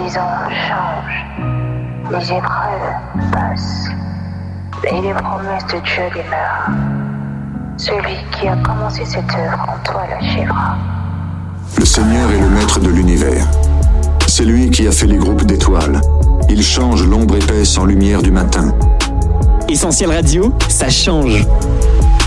soi-disant changent, les épreuves passent, et les promesses de Dieu demeurent. Celui qui a commencé cette œuvre en toi l'achèvera. Le Seigneur est le maître de l'univers. C'est lui qui a fait les groupes d'étoiles. Il change l'ombre épaisse en lumière du matin. Essentiel Radio, ça change.